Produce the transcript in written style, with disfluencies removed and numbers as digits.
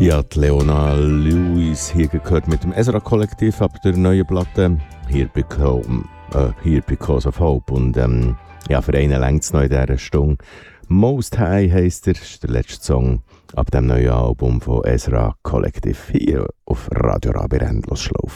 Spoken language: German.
Ja, die Leona Lewis hier gehört mit dem Ezra-Kollektiv ab der neuen Platte Here Because of Hope. Und ja, für einen längt es noch in dieser Stunde. Most High heisst er, ist der letzte Song ab dem neuen Album von Ezra Kollektiv hier auf Radio Rabe Endlosschlaufe.